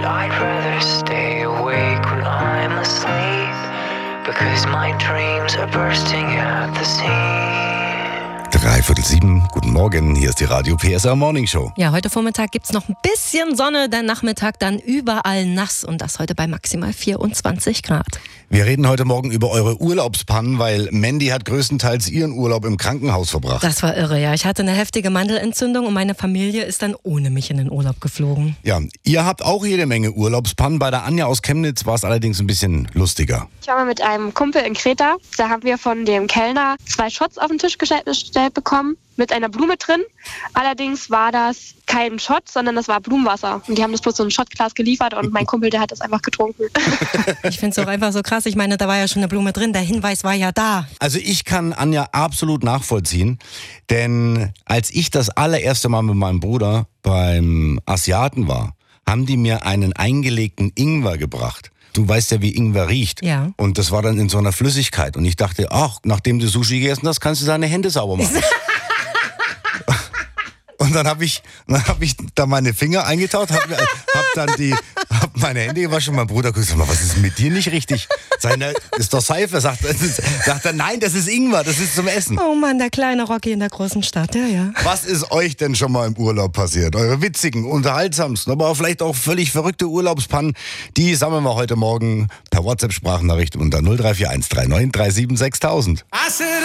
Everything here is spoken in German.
but I'd rather stay awake when I'm asleep, because my dreams are bursting at the seams. 6:45, guten Morgen, hier ist die Radio PSR Morning Show. Ja, heute Vormittag gibt's noch ein bisschen Sonne, der Nachmittag dann überall nass und das heute bei maximal 24 Grad. Wir reden heute Morgen über eure Urlaubspannen, weil Mandy hat größtenteils ihren Urlaub im Krankenhaus verbracht. Das war irre, ja. Ich hatte eine heftige Mandelentzündung und meine Familie ist dann ohne mich in den Urlaub geflogen. Ja, ihr habt auch jede Menge Urlaubspannen. Bei der Anja aus Chemnitz war es allerdings ein bisschen lustiger. Ich war mal mit einem Kumpel in Kreta. Da haben wir von dem Kellner 2 Shots auf den Tisch gestellt bekommen mit einer Blume drin. Allerdings war das kein Shot, sondern das war Blumenwasser. Und die haben das bloß so ein Shotglas geliefert und mein Kumpel, der hat das einfach getrunken. Ich finde es auch einfach so krass. Ich meine, da war ja schon eine Blume drin. Der Hinweis war ja da. Also ich kann Anja absolut nachvollziehen, denn als ich das allererste Mal mit meinem Bruder beim Asiaten war, haben die mir einen eingelegten Ingwer gebracht. Du weißt ja, wie Ingwer riecht. Ja. Und das war dann in so einer Flüssigkeit. Und ich dachte, ach, nachdem du Sushi gegessen hast, kannst du deine Hände sauber machen. Und dann hab ich da meine Finger eingetaucht, hab meine Hände gewaschen und mein Bruder gesagt, was ist mit dir nicht richtig? Seine ist doch Seife, sagt er, nein, das ist Ingwer, das ist zum Essen. Oh Mann, der kleine Rocky in der großen Stadt, ja. Was ist euch denn schon mal im Urlaub passiert? Eure witzigen, unterhaltsamsten, aber vielleicht auch völlig verrückte Urlaubspannen, die sammeln wir heute Morgen per WhatsApp-Sprachnachricht unter 0341 39 37 6000.